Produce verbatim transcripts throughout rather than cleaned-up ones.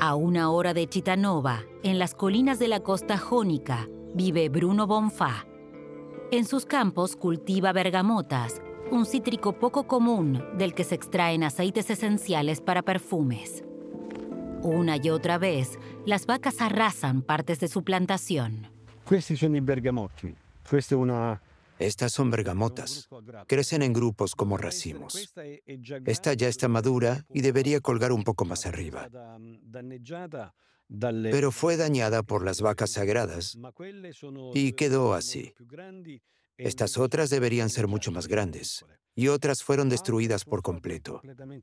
A una hora de Cittànova, en las colinas de la costa jónica, vive Bruno Bonfà. En sus campos cultiva bergamotas, un cítrico poco común del que se extraen aceites esenciales para perfumes. Una y otra vez, las vacas arrasan partes de su plantación. Questi sono i bergamotti. Questa è una... Estas son bergamotas. Crecen en grupos como racimos. Esta ya está madura y debería colgar un poco más arriba. Pero fue dañada por las vacas sagradas y quedó así. Estas otras deberían ser mucho más grandes y otras fueron destruidas por completo.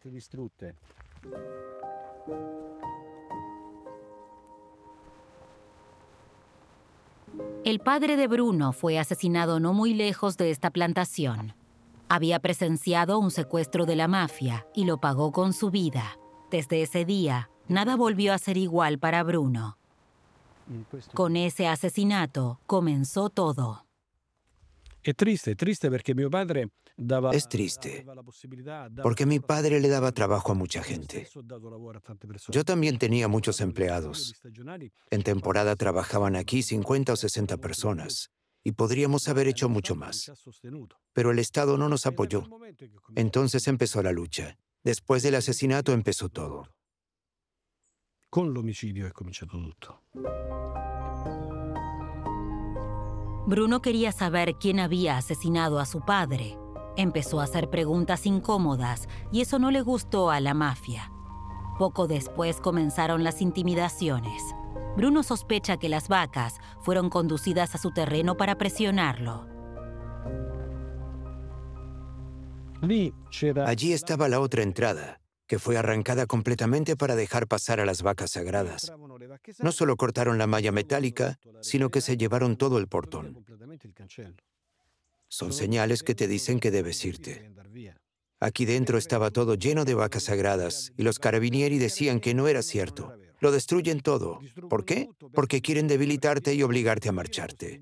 El padre de Bruno fue asesinado no muy lejos de esta plantación. Había presenciado un secuestro de la mafia y lo pagó con su vida. Desde ese día, nada volvió a ser igual para Bruno. Con ese asesinato comenzó todo. Es triste, triste porque mi padre daba... Es triste, porque mi padre le daba trabajo a mucha gente. Yo también tenía muchos empleados. En temporada trabajaban aquí cincuenta o sesenta personas y podríamos haber hecho mucho más. Pero el Estado no nos apoyó. Entonces empezó la lucha. Después del asesinato empezó todo. Con l'omicidio è cominciato tutto. Bruno quería saber quién había asesinado a su padre. Empezó a hacer preguntas incómodas y eso no le gustó a la mafia. Poco después comenzaron las intimidaciones. Bruno sospecha que las vacas fueron conducidas a su terreno para presionarlo. Allí estaba la otra entrada, que fue arrancada completamente para dejar pasar a las vacas sagradas. No solo cortaron la malla metálica, sino que se llevaron todo el portón. Son señales que te dicen que debes irte. Aquí dentro estaba todo lleno de vacas sagradas y los carabinieri decían que no era cierto. Lo destruyen todo. ¿Por qué? Porque quieren debilitarte y obligarte a marcharte.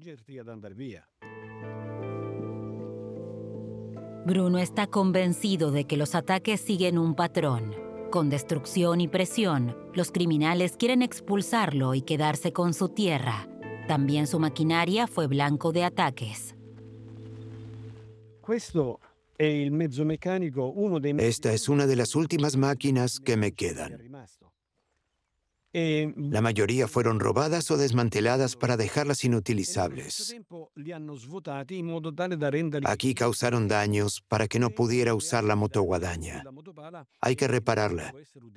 Bruno está convencido de que los ataques siguen un patrón. Con destrucción y presión, los criminales quieren expulsarlo y quedarse con su tierra. También su maquinaria fue blanco de ataques. Esta es una de las últimas máquinas que me quedan. La mayoría fueron robadas o desmanteladas para dejarlas inutilizables. Aquí causaron daños para que no pudiera usar la motoguadaña. Hay que repararla.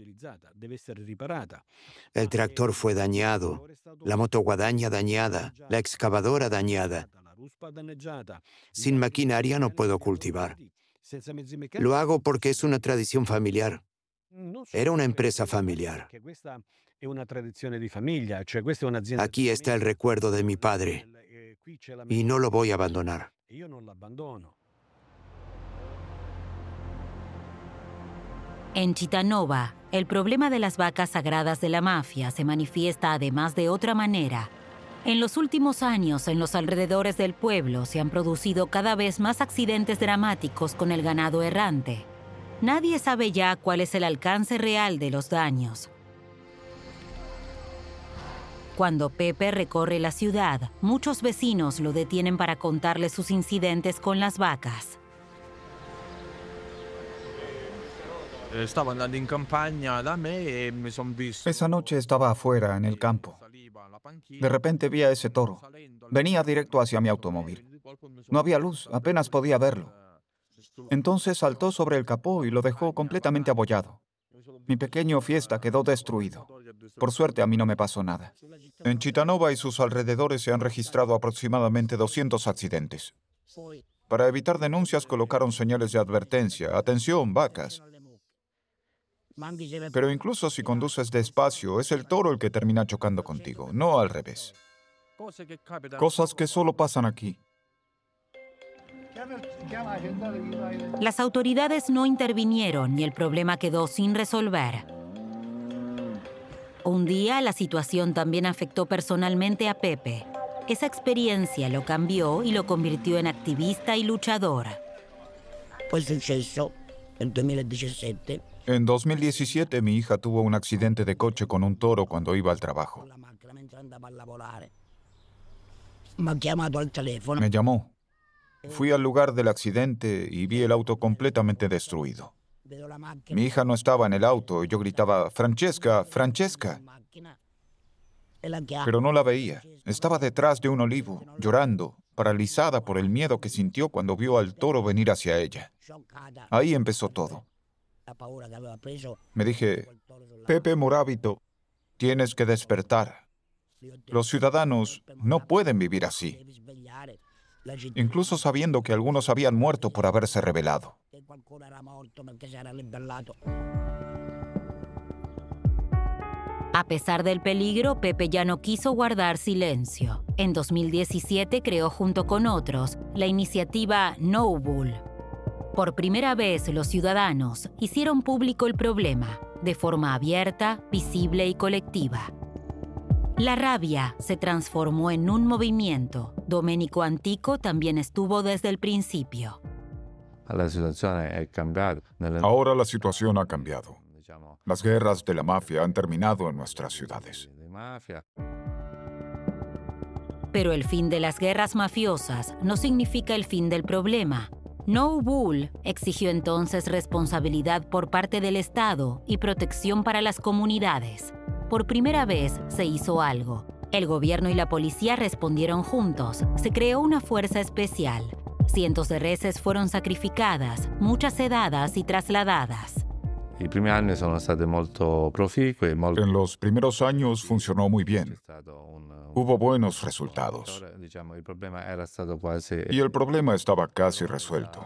El tractor fue dañado, la motoguadaña dañada, la excavadora dañada. Sin maquinaria no puedo cultivar. Lo hago porque es una tradición familiar. Era una empresa familiar. Aquí está el recuerdo de mi padre y no lo voy a abandonar. En Cittànova, el problema de las vacas sagradas de la mafia se manifiesta además de otra manera. En los últimos años, en los alrededores del pueblo se han producido cada vez más accidentes dramáticos con el ganado errante. Nadie sabe ya cuál es el alcance real de los daños. Cuando Pepe recorre la ciudad, muchos vecinos lo detienen para contarle sus incidentes con las vacas. Estaba andando en campaña da me y me son visto. Esa noche estaba afuera, en el campo. De repente vi a ese toro. Venía directo hacia mi automóvil. No había luz, apenas podía verlo. Entonces saltó sobre el capó y lo dejó completamente abollado. Mi pequeño Fiesta quedó destruido. Por suerte a mí no me pasó nada. En Cittànova y sus alrededores se han registrado aproximadamente doscientos accidentes. Para evitar denuncias colocaron señales de advertencia. Atención, vacas. Pero incluso si conduces despacio, es el toro el que termina chocando contigo, no al revés. Cosas que solo pasan aquí. Las autoridades no intervinieron y el problema quedó sin resolver. Un día la situación también afectó personalmente a Pepe. Esa experiencia lo cambió y lo convirtió en activista y luchador. Poi è successo En dos mil diecisiete, mi hija tuvo un accidente de coche con un toro cuando iba al trabajo. Me llamó. Fui al lugar del accidente y vi el auto completamente destruido. Mi hija no estaba en el auto y yo gritaba, Francesca, Francesca. Pero no la veía. Estaba detrás de un olivo, llorando, paralizada por el miedo que sintió cuando vio al toro venir hacia ella. Ahí empezó todo. Me dije, Pepe Morábito, tienes que despertar. Los ciudadanos no pueden vivir así, incluso sabiendo que algunos habían muerto por haberse rebelado. A pesar del peligro, Pepe ya no quiso guardar silencio. En dos mil diecisiete creó junto con otros la iniciativa No Bull. Por primera vez, los ciudadanos hicieron público el problema, de forma abierta, visible y colectiva. La rabia se transformó en un movimiento. Domenico Antico también estuvo desde el principio. Ahora la situación ha cambiado. Las guerras de la mafia han terminado en nuestras ciudades. Pero el fin de las guerras mafiosas no significa el fin del problema. No Bull exigió entonces responsabilidad por parte del Estado y protección para las comunidades. Por primera vez se hizo algo. El gobierno y la policía respondieron juntos. Se creó una fuerza especial. Cientos de reses fueron sacrificadas, muchas sedadas y trasladadas. En los primeros años funcionó muy bien. Hubo buenos resultados. Y el problema estaba casi resuelto.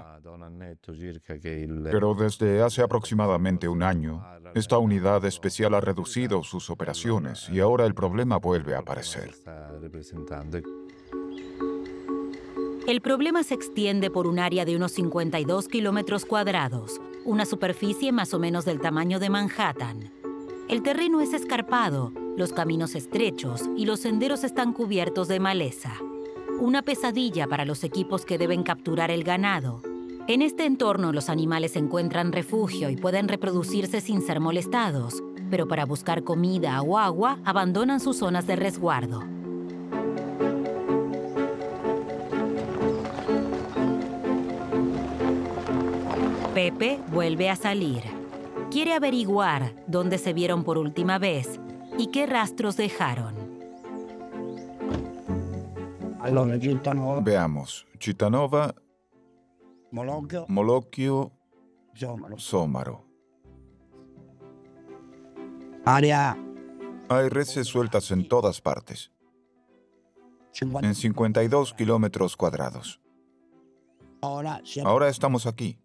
Pero desde hace aproximadamente un año, esta unidad especial ha reducido sus operaciones y ahora el problema vuelve a aparecer. El problema se extiende por un área de unos cincuenta y dos kilómetros cuadrados, una superficie más o menos del tamaño de Manhattan. El terreno es escarpado, los caminos estrechos y los senderos están cubiertos de maleza. Una pesadilla para los equipos que deben capturar el ganado. En este entorno los animales encuentran refugio y pueden reproducirse sin ser molestados, pero para buscar comida o agua abandonan sus zonas de resguardo. Pepe vuelve a salir. Quiere averiguar dónde se vieron por última vez y qué rastros dejaron. Veamos. Citanova, Molochio, Somaro. Hay reses sueltas en todas partes. En cincuenta y dos kilómetros cuadrados. Ahora estamos aquí.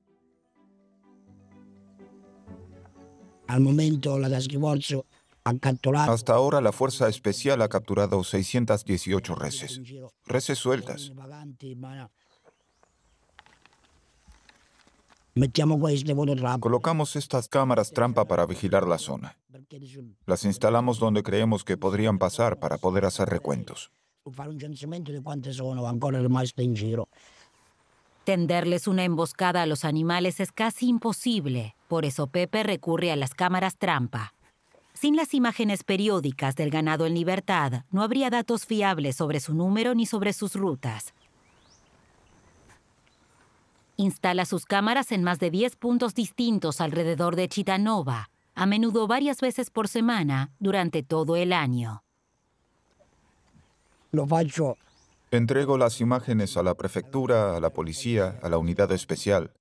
Hasta ahora la Fuerza Especial ha capturado seiscientas dieciocho reses. Reses sueltas. Colocamos estas cámaras trampa para vigilar la zona. Las instalamos donde creemos que podrían pasar para poder hacer recuentos. Tenderles una emboscada a los animales es casi imposible, por eso Pepe recurre a las cámaras trampa. Sin las imágenes periódicas del ganado en libertad, no habría datos fiables sobre su número ni sobre sus rutas. Instala sus cámaras en más de diez puntos distintos alrededor de Citanova, a menudo varias veces por semana durante todo el año. Entrego las imágenes a la prefectura, a la policía, a la unidad especial.